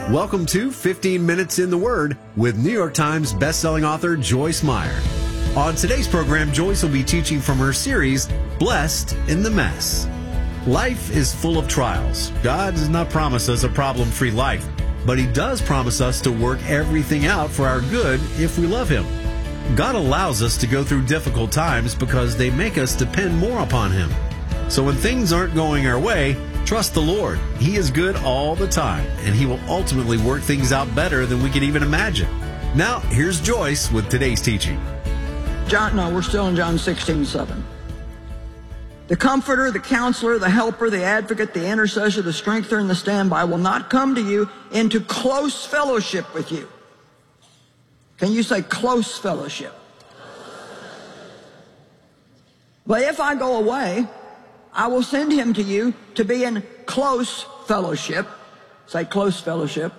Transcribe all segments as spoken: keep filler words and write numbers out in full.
Welcome to fifteen minutes in the Word with New York Times bestselling author Joyce Meyer. On today's program, Joyce will be teaching from her series, Blessed in the Mess. Life is full of trials. God does not promise us a problem-free life, but He does promise us to work everything out for our good if we love Him. God allows us to go through difficult times because they make us depend more upon Him. So when things aren't going our way, trust the Lord. He is good all the time, and He will ultimately work things out better than we can even imagine. Now, here's Joyce with today's teaching. John, no, we're still in John sixteen seven. The Comforter, the Counselor, the Helper, the Advocate, the Intercessor, the Strengthener, and the Standby will not come to you into close fellowship with you. Can you say close fellowship? But if I go away, I will send Him to you to be in close fellowship. Say close fellowship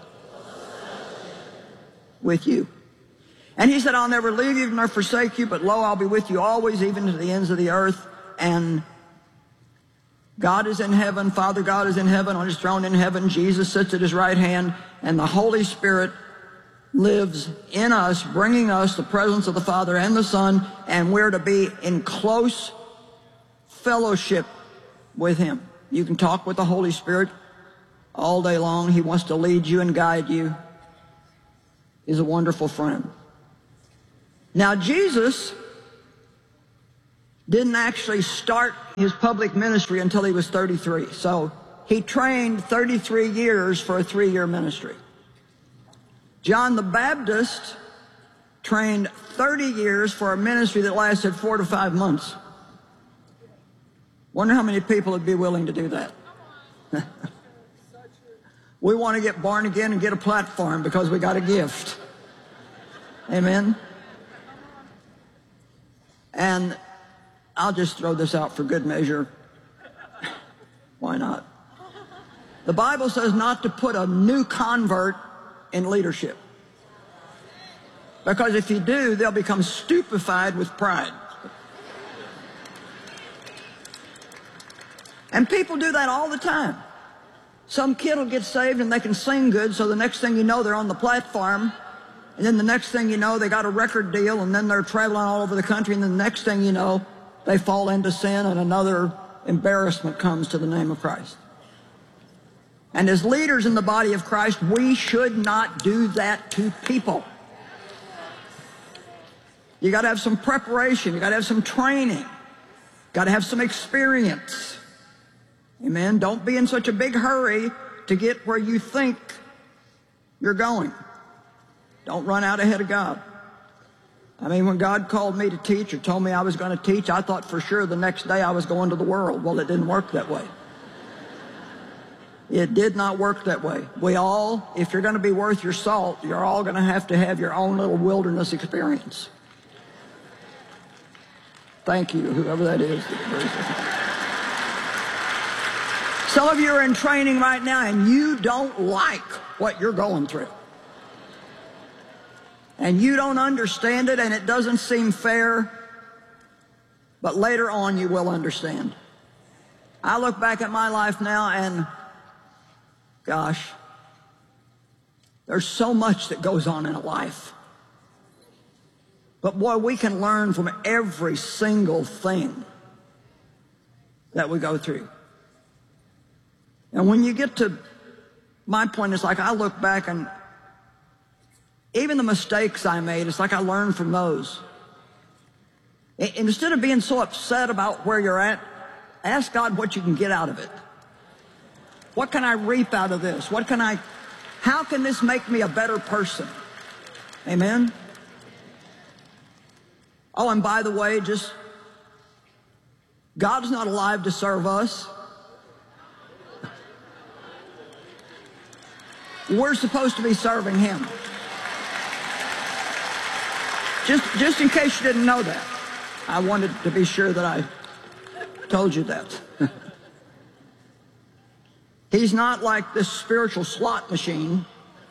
with you. And He said, I'll never leave you nor forsake you, but lo, I'll be with you always, even to the ends of the earth. And God is in heaven, Father God is in heaven, on His throne in heaven. Jesus sits at His right hand, and the Holy Spirit lives in us, bringing us the presence of the Father and the Son, and we're to be in close fellowship with Him. You can talk with the Holy Spirit all day long. He wants to lead you and guide you. He's a wonderful friend. Now, Jesus didn't actually start His public ministry until He was thirty-three. So He trained thirty-three years for a three-year ministry. John the Baptist trained thirty years for a ministry that lasted four to five months. Wonder how many people would be willing to do that. We want to get born again and get a platform because we got a gift. Amen? And I'll just throw this out for good measure. Why not? The Bible says not to put a new convert in leadership. Because if you do, they'll become stupefied with pride. And people do that all the time. Some kid will get saved and they can sing good, so the next thing you know, they're on the platform. And then the next thing you know, they got a record deal, and then they're traveling all over the country, and then the next thing you know, they fall into sin, and another embarrassment comes to the name of Christ. And as leaders in the body of Christ, we should not do that to people. You got to have some preparation. You got to have some training. Got to have some experience. Amen. Don't be in such a big hurry to get where you think you're going. Don't run out ahead of God. I mean, when God called me to teach or told me I was going to teach, I thought for sure the next day I was going to the world. Well, it didn't work that way. It did not work that way. We all, if you're going to be worth your salt, you're all going to have to have your own little wilderness experience. Thank you, whoever that is. Some of you are in training right now and you don't like what you're going through. And you don't understand it and it doesn't seem fair, but later on you will understand. I look back at my life now and, gosh, there's so much that goes on in a life. But boy, we can learn from every single thing that we go through. And when you get to my point, it's like I look back and even the mistakes I made, it's like I learned from those. And instead of being so upset about where you're at, ask God what you can get out of it. What can I reap out of this? What can I, how can this make me a better person? Amen? Oh, and by the way, just, God's not alive to serve us. We're supposed to be serving Him. Just, just in case you didn't know that, I wanted to be sure that I told you that. He's not like this spiritual slot machine,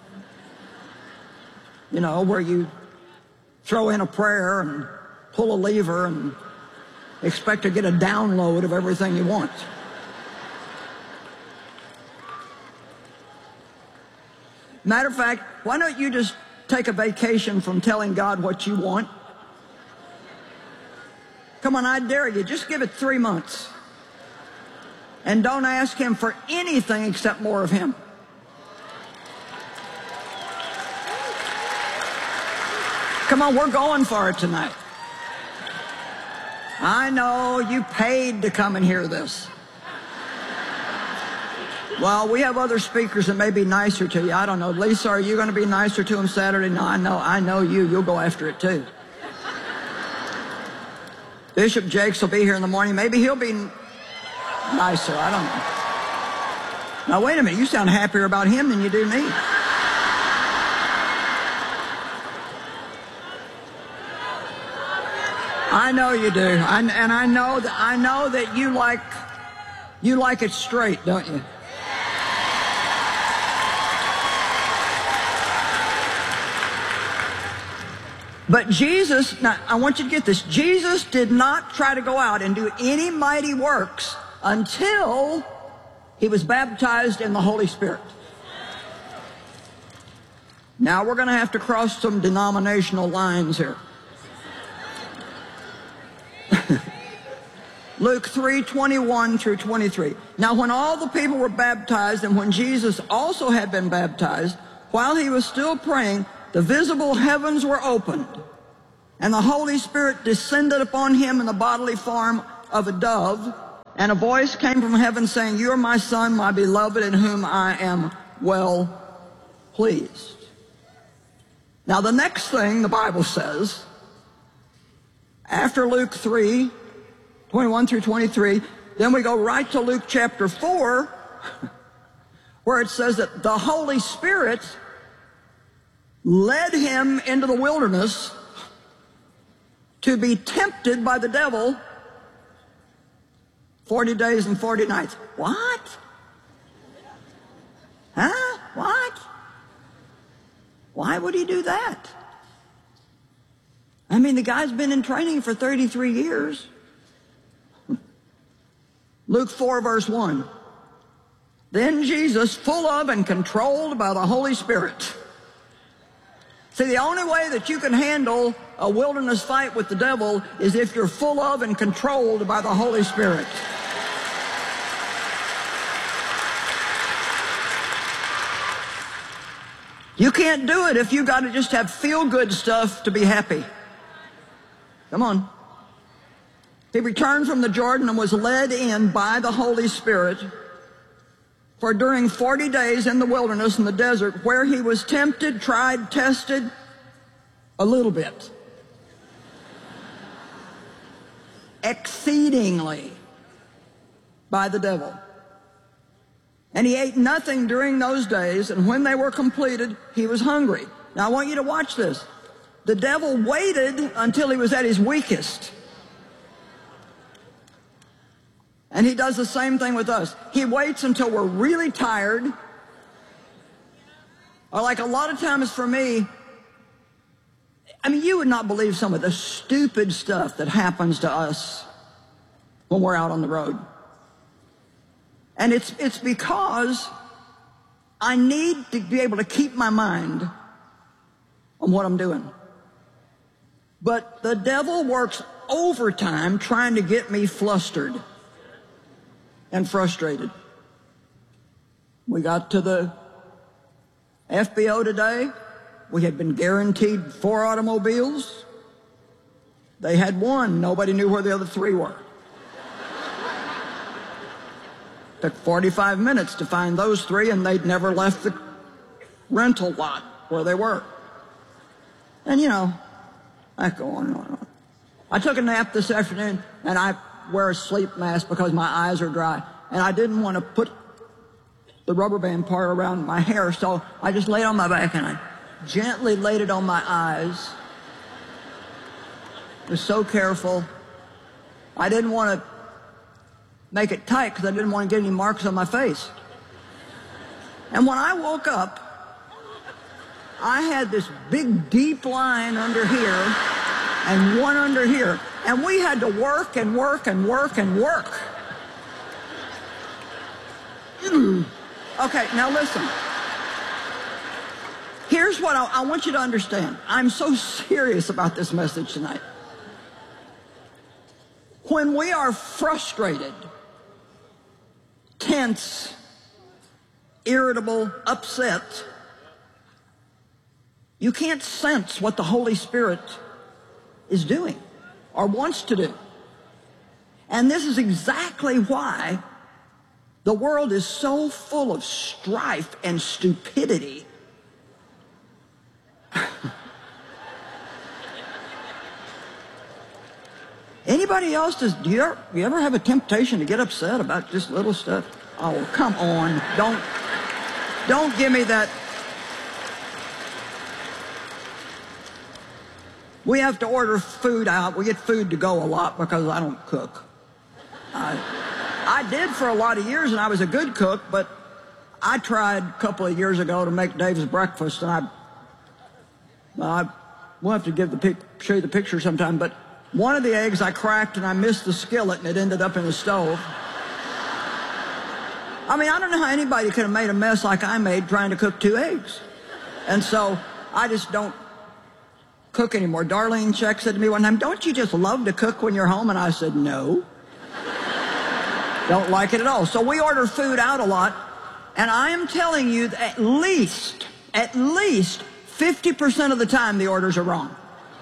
you know, where you throw in a prayer and pull a lever and expect to get a download of everything you want. Matter of fact, why don't you just take a vacation from telling God what you want? Come on, I dare you. Just give it three months. And don't ask him for anything except more of him. Come on, we're going for it tonight. I know you paid to come and hear this. Well, we have other speakers that may be nicer to you. I don't know. Lisa, are you going to be nicer to him Saturday? No, I know. I know you. You'll go after it too. Bishop Jakes will be here in the morning. Maybe he'll be nicer. I don't know. Now, wait a minute. You sound happier about him than you do me. I know you do. I, and I know that I know that you like you like it straight, don't you? But Jesus, now I want you to get this, Jesus did not try to go out and do any mighty works until he was baptized in the Holy Spirit. Now we're going to have to cross some denominational lines here. Luke three, twenty-one through twenty-three. Now when all the people were baptized, and when Jesus also had been baptized, while he was still praying, the visible heavens were opened, and the Holy Spirit descended upon him in the bodily form of a dove, and a voice came from heaven saying, "You are my Son, my beloved, in whom I am well pleased." Now the next thing the Bible says, after Luke three, twenty-one through twenty-three, then we go right to Luke chapter four, where it says that the Holy Spirit led him into the wilderness to be tempted by the devil forty days and forty nights. What? Huh? What? Why would he do that? I mean, the guy's been in training for thirty-three years. Luke four, verse one. Then Jesus, full of and controlled by the Holy Spirit. See, the only way that you can handle a wilderness fight with the devil is if you're full of and controlled by the Holy Spirit. You can't do it if you got to just have feel-good stuff to be happy. Come on. He returned from the Jordan and was led in by the Holy Spirit for during forty days in the wilderness in the desert, where he was tempted, tried, tested a little bit. Exceedingly by the devil. And he ate nothing during those days, and when they were completed, he was hungry. Now I want you to watch this. The devil waited until he was at his weakest. And he does the same thing with us. He waits until we're really tired. Or like a lot of times for me, I mean, you would not believe some of the stupid stuff that happens to us when we're out on the road. And it's, it's because I need to be able to keep my mind on what I'm doing. But the devil works overtime trying to get me flustered and frustrated. We got to the F B O today. We had been guaranteed four automobiles. They had one. Nobody knew where the other three were. Took forty-five minutes to find those three, and they'd never left the rental lot where they were. And, you know, I go on and on and on. I took a nap this afternoon, and I wear a sleep mask because my eyes are dry. And I didn't want to put the rubber band part around my hair, so I just laid on my back, and I gently laid it on my eyes. I was so careful. I didn't want to make it tight because I didn't want to get any marks on my face. And when I woke up, I had this big, deep line under here and one under here. And we had to work and work and work and work. Okay, now listen. Here's what I, I want you to understand. I'm so serious about this message tonight. When we are frustrated, tense, irritable, upset, you can't sense what the Holy Spirit is doing or wants to do. And this is exactly why the world is so full of strife and stupidity. Anybody else, does, do you ever, you ever have a temptation to get upset about just little stuff? Oh, come on. Don't, don't give me that. We have to order food out. We get food to go a lot because I don't cook. I, I did for a lot of years, and I was a good cook, but I tried a couple of years ago to make Dave's breakfast, and I, I we'll have to give the pic, show you the picture sometime, but one of the eggs I cracked, and I missed the skillet, and it ended up in the stove. I mean, I don't know how anybody could have made a mess like I made trying to cook two eggs. And so I just don't cook anymore. Darlene Check said to me one time, "Don't you just love to cook when you're home?" And I said, "No. Don't like it at all." So we order food out a lot, and I am telling you that at least, at least fifty percent of the time the orders are wrong.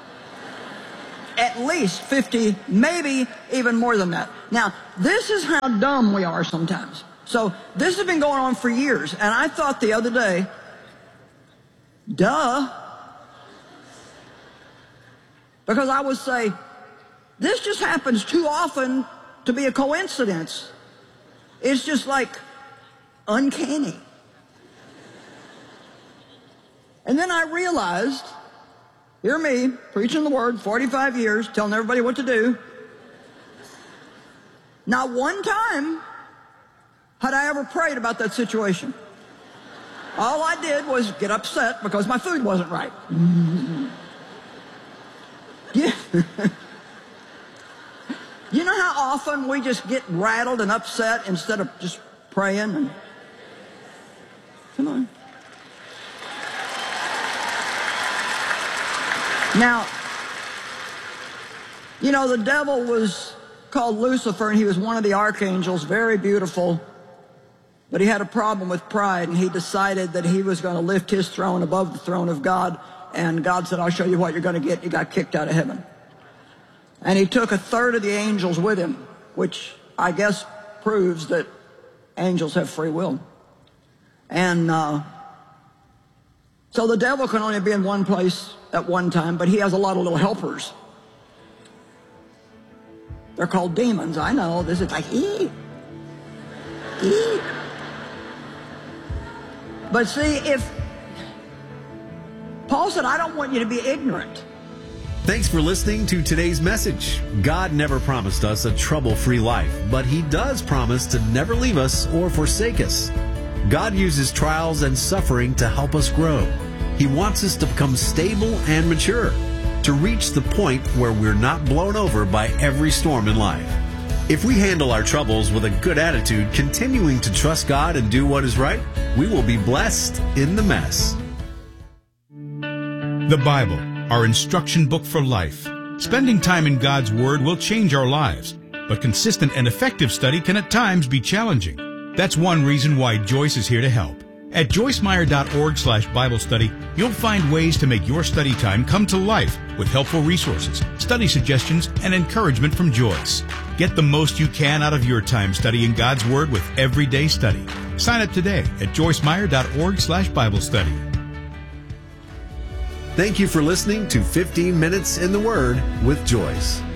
At least fifty, maybe even more than that. Now, this is how dumb we are sometimes. So this has been going on for years, and I thought the other day, duh, because I would say, this just happens too often to be a coincidence. It's just like uncanny. And then I realized, hear me, preaching the word, forty-five years, telling everybody what to do. Not one time had I ever prayed about that situation. All I did was get upset because my food wasn't right. Yeah. You know how often we just get rattled and upset instead of just praying? And come on. Now, you know, the devil was called Lucifer, and he was one of the archangels, very beautiful, but he had a problem with pride, and he decided that he was going to lift his throne above the throne of God, and God said, "I'll show you what you're going to get." He got kicked out of heaven. And he took a third of the angels with him, which I guess proves that angels have free will. And uh, so the devil can only be in one place at one time, but he has a lot of little helpers. They're called demons. I know. This is like, ee, ee. But see, if Paul said, "I don't want you to be ignorant." Thanks for listening to today's message. God never promised us a trouble-free life, but He does promise to never leave us or forsake us. God uses trials and suffering to help us grow. He wants us to become stable and mature, to reach the point where we're not blown over by every storm in life. If we handle our troubles with a good attitude, continuing to trust God and do what is right, we will be blessed in the mess. The Bible, our instruction book for life. Spending time in God's Word will change our lives, but consistent and effective study can at times be challenging. That's one reason why Joyce is here to help. At joyce meyer dot org slash Bible study, you'll find ways to make your study time come to life with helpful resources, study suggestions, and encouragement from Joyce. Get the most you can out of your time studying God's Word with Everyday Study. Sign up today at joyce meyer dot org slash Bible study. Thank you for listening to fifteen minutes in the Word with Joyce.